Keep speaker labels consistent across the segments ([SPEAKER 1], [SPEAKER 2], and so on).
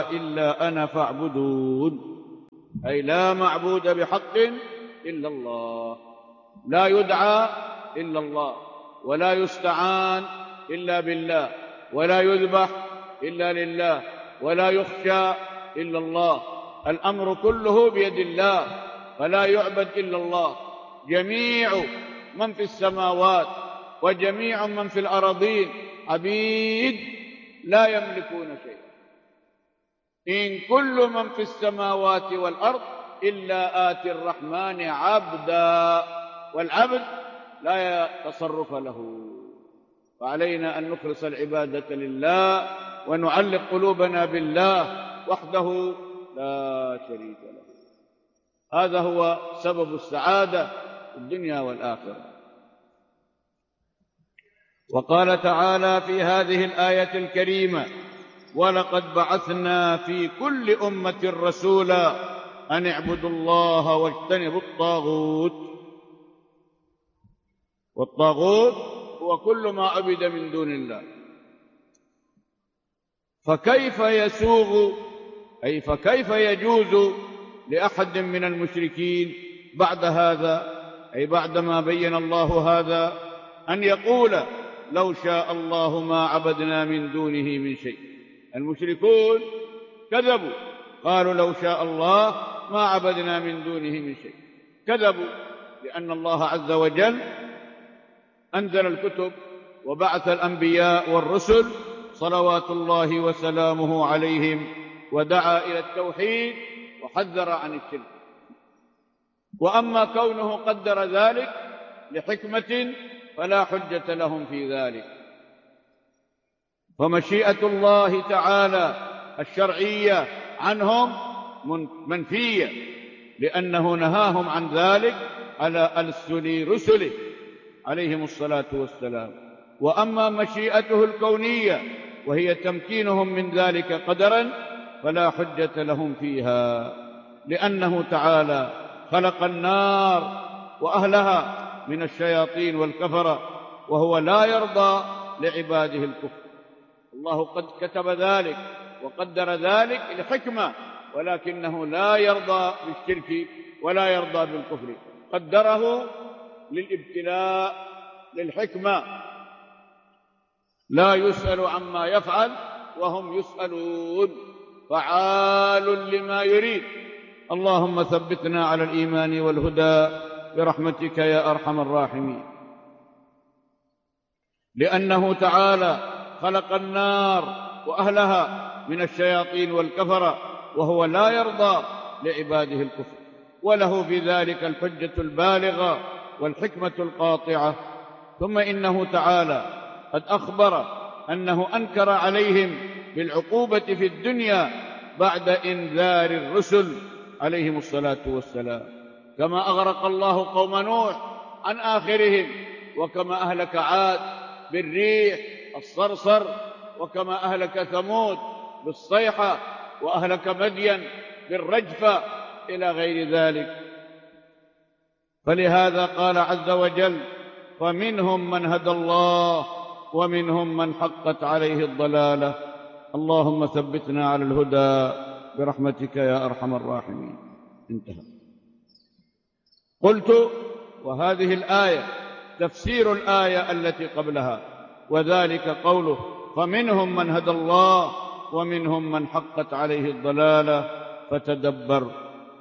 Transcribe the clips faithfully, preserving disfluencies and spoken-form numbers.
[SPEAKER 1] إلا أنا فاعبدون، أي لا معبود بحق إلا الله، لا يدعى إلا الله، ولا يستعان إلا بالله، ولا يذبح إلا لله، ولا يخشى إلا الله. الأمر كله بيد الله، فلا يعبد إلا الله. جميع من في السماوات وجميع من في الأراضين عبيد لا يملكون شيئا. إن كل من في السماوات والأرض إلا آتي الرحمن عبدا، والعبد لا تصرف له. فعلينا أن نخلص العبادة لله ونعلق قلوبنا بالله وحده لا شريك له. هذا هو سبب السعادة في الدنيا والآخرة. وقال تعالى في هذه الآية الكريمة: ولقد بعثنا في كل أمة رسولا أن اعبدوا الله واجتنبوا الطاغوت. والطاغوت هو كل ما عبد من دون الله. فكيف يسوغ، أي فكيف يجوز لأحد من المشركين بعد هذا، أي بعدما بين الله هذا، أن يقول: لو شاء الله ما عبدنا من دونه من شيء. المشركون كذبوا، قالوا: لو شاء الله ما عبدنا من دونه من شيء. كذبوا، لأن الله عز وجل أنزل الكتب وبعث الأنبياء والرسل صلوات الله وسلامه عليهم، ودعا إلى التوحيد وحذر عن الشرك. وأما كونه قدر ذلك لحكمة فلا حجة لهم في ذلك. فمشيئة الله تعالى الشرعية عنهم منفية، لأنه نهاهم عن ذلك على ألسن رسله عليهم الصلاة والسلام. وأما مشيئته الكونية وهي تمكينهم من ذلك قدرا فلا حجة لهم فيها، لأنه تعالى خلق النار وأهلها من الشياطين والكفرة، وهو لا يرضى لعباده الكفر. الله قد كتب ذلك وقدر ذلك لحكمة، ولكنه لا يرضى بالشرك ولا يرضى بالكفر. قدره للابتلاء، للحكمة. لا يسأل عما يفعل وهم يسألون، فعال لما يريد. اللهم ثبتنا على الإيمان والهدى برحمتك يا أرحم الراحمين. لأنه تعالى خلق النار وأهلها من الشياطين والكفرة، وهو لا يرضى لعباده الكفر، وله في ذلك الحجة البالغة والحكمة القاطعة. ثم إنه تعالى قد أخبر أنه أنكر عليهم بالعقوبة في الدنيا بعد إنذار الرسل عليهم الصلاة والسلام، كما أغرق الله قوم نوح عن آخرهم، وكما أهلك عاد بالريح الصرصر، وكما أهلك ثمود بالصيحة، وأهلك مدين بالرجفة، إلى غير ذلك. فلهذا قال عز وجل: فمنهم من هدى الله ومنهم من حقت عليه الضلالة. اللهم ثبتنا على الهدى برحمتك يا أرحم الراحمين. انتهى. قلت: وهذه الآية تفسير الآية التي قبلها، وذلك قوله: فمنهم من هدى الله ومنهم من حقت عليه الضلالة. فتدبر.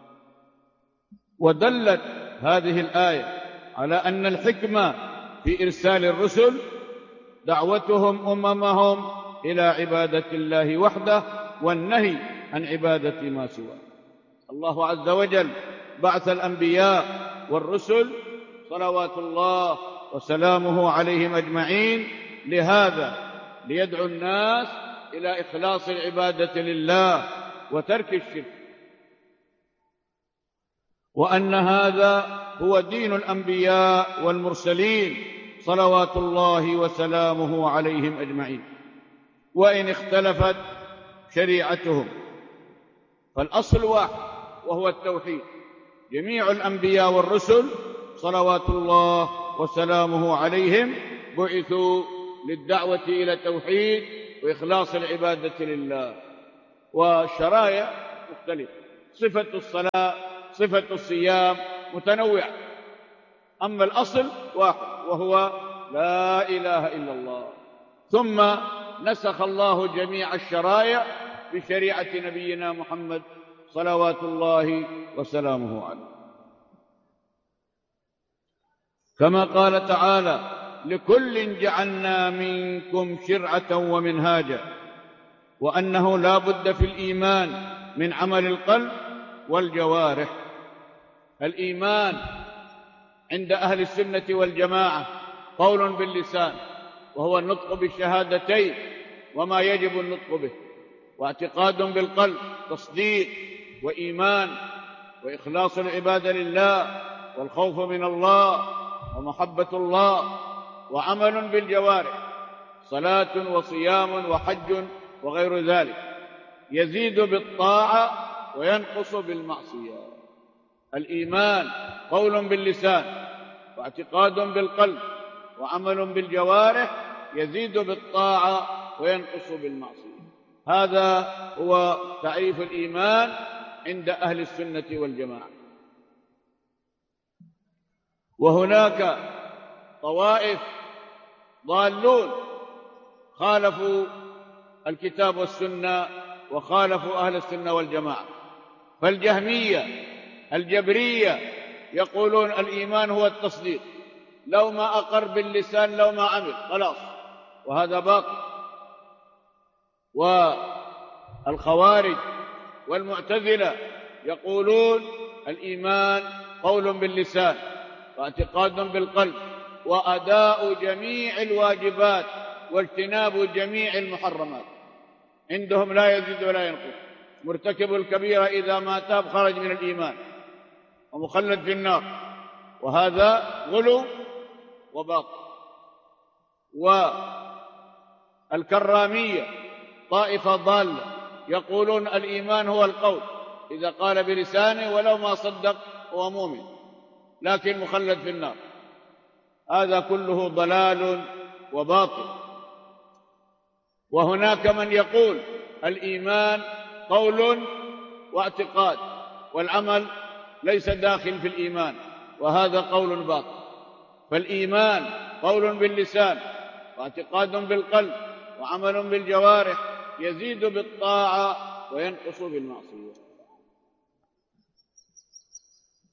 [SPEAKER 1] ودلت هذه الآية على أن الحكمة في إرسال الرسل دعوتهم أممهم إلى عبادة الله وحده، والنهي عن عبادة ما سواه. الله عز وجل بعث الأنبياء والرسل صلوات الله وسلامه عليهم أجمعين لهذا، ليدعو الناس إلى إخلاص العبادة لله وترك الشرك، وأن هذا هو دين الأنبياء والمرسلين صلوات الله وسلامه عليهم أجمعين. وإن اختلفت شريعتهم فالأصل واحد، وهو التوحيد. جميع الأنبياء والرسل صلوات الله وسلامه عليهم بعثوا للدعوة إلى التوحيد وإخلاص العبادة لله. والشرائع مختلفة، صفة الصلاة صفة الصيام متنوعة، أما الأصل واحد وهو لا إله إلا الله. ثم نسخ الله جميع الشرائع بشريعة نبينا محمد صلوات الله وسلامه عليه، كما قال تعالى: لكل جعلنا منكم شرعة ومنهاجا، وأنه لا بد في الإيمان من عمل القلب والجوارح. الإيمان عند أهل السنة والجماعة قول باللسان، وهو النطق بالشهادتين وما يجب النطق به، واعتقاد بالقلب، تصديق وإيمان وإخلاص العبادة لله والخوف من الله ومحبة الله، وعمل بالجوارح، صلاة وصيام وحج وغير ذلك، يزيد بالطاعة وينقص بالمعصية. الإيمان قول باللسان واعتقاد بالقلب وعمل بالجوارح، يزيد بالطاعة وينقص بالمعصية. هذا هو تعريف الإيمان عند أهل السنة والجماعة. وهناك طوائف ضالون خالفوا الكتاب والسنة وخالفوا أهل السنة والجماعة، فالجهمية الجبرية يقولون الإيمان هو التصديق، لو ما أقر باللسان لو ما عمل خلاص، وهذا باطل. والخوارج والمعتزلة يقولون الإيمان قول باللسان واعتقاد بالقلب وأداء جميع الواجبات واجتناب جميع المحرمات، عندهم لا يزيد ولا ينقص. مرتكب الكبيرة إذا ما تاب خرج من الإيمان ومخلد في النار، وهذا غلو وباطل. والكرامية طائفة ضالة يقولون الإيمان هو القول، إذا قال بلسانه ولو ما صدق هو مؤمن لكن مخلد في النار، هذا كله ضلال وباطل. وهناك من يقول الإيمان قول واعتقاد والعمل ليس داخل في الإيمان، وهذا قول باطل. فالإيمان قول باللسان واعتقاد بالقلب وعمل بالجوارح، يزيد بالطاعة وينقص بالمعصية.